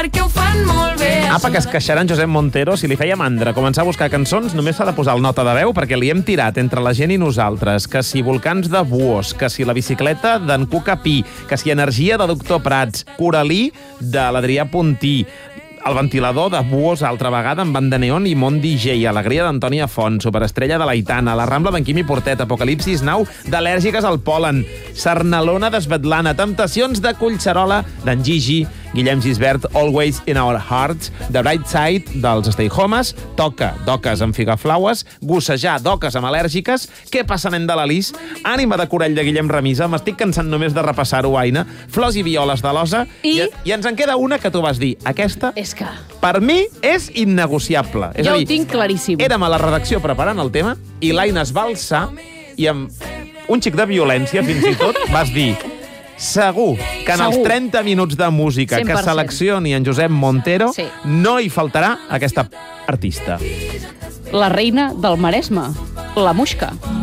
perquè ho fan molt bé. Apa, que es queixarà en Josep Montero si li feia mandra. Començar a buscar cançons només s'ha de posar el nota de veu perquè li hem tirat entre la gent i nosaltres. Que si Volcans de Buos, que si La bicicleta d'en Cuca Pi, que si Energia de Doctor Prats, Coralí de l'Adrià Puntí, El ventilador de Buos altra vegada amb Banda Neon i Mont DJ, Alegria d'Antònia Font, Superestrella de l'Aitana, La Rambla d'en Quimi Portet, Apocalipsis Now d'Al·lèrgiques al Pol·len, Sarnalona d'Esvetlana, Temptacions de Collserola d'en Gigi, Guillem Gisbert, Always in Our Hearts, The Bright Side dels Stay Homes, Toca, Doques amb Figaflaues, Gossejar, Doques amb Al·lèrgiques, Què passa, nen de l'Alice, Ànima de Corell de Guillem Remisa, m'estic cansant només de repassar-ho, Aina, Flors i Violes de l'Osa, i ens en queda una que tu vas dir, aquesta, És que... per mi, és innegociable. És Jo a ho dir, tinc claríssim. érem a la redacció preparant el tema i l'Aina es va alçar i amb un xic de violència, fins i tot, vas dir segur que en els 30 minuts de música 100%. que seleccioni en Josep Montero Sí. no hi faltarà aquesta artista. La reina del Maresme, la Muixca.